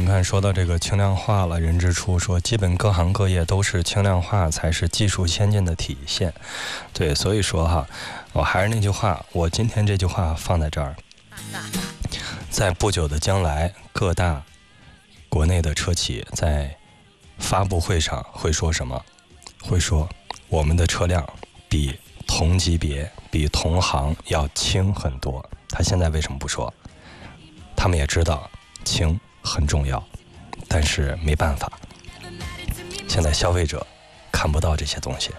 看说到这个轻量化了，任之初说基本各行各业都是轻量化才是技术先进的体现。对，所以说哈，我还是那句话，我今天这句话放在这儿，在不久的将来，各大国内的车企在发布会上会说什么？会说我们的车辆比同级别、比同行要轻很多。他现在为什么不说？他们也知道轻很重要，但是没办法，现在消费者看不到这些东西。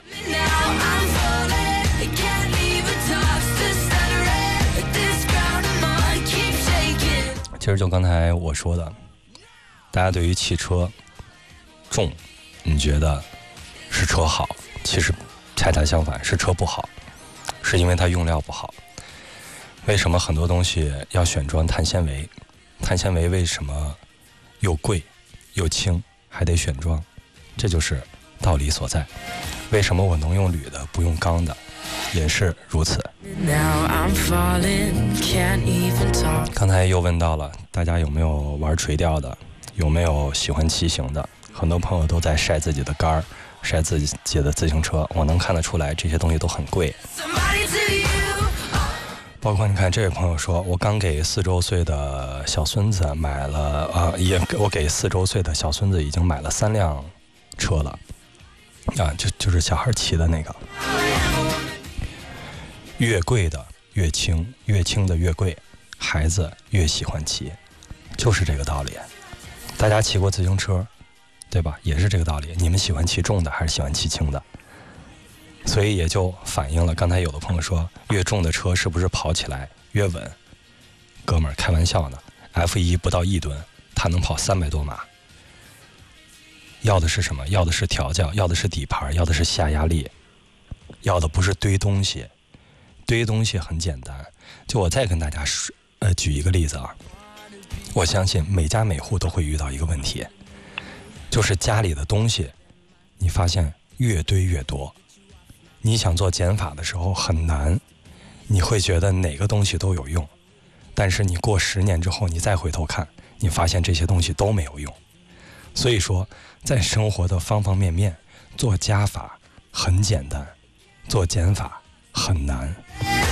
其实就刚才我说的，大家对于汽车重，你觉得是车好，其实恰恰相反，是车不好，是因为它用料不好。为什么很多东西要选装碳纤维？碳纤维为什么又贵又轻还得选装？这就是道理所在。为什么我能用铝的不用钢的？也是如此。刚才又问到了大家有没有玩垂钓的，有没有喜欢骑行的？很多朋友都在晒自己的杆儿，晒自己的自行车，我能看得出来这些东西都很贵。包括你看这位朋友说，我刚给4周岁的小孙子买了我给4周岁的小孙子已经买了3辆车了啊，就是小孩骑的那个。越贵的越轻，越轻的越贵，孩子越喜欢骑，就是这个道理。大家骑过自行车对吧，也是这个道理。你们喜欢骑重的还是喜欢骑轻的？所以也就反映了刚才有的朋友说，越重的车是不是跑起来越稳？哥们儿，开玩笑呢。F1 不到1吨，它能跑300多码。要的是什么？要的是调教，要的是底盘，要的是下压力，要的不是堆东西。堆东西很简单，就我再跟大家举一个例子啊。我相信每家每户都会遇到一个问题，就是家里的东西，你发现越堆越多。你想做减法的时候很难，你会觉得哪个东西都有用，但是你过10年之后你再回头看，你发现这些东西都没有用。所以说在生活的方方面面，做加法很简单，做减法很难。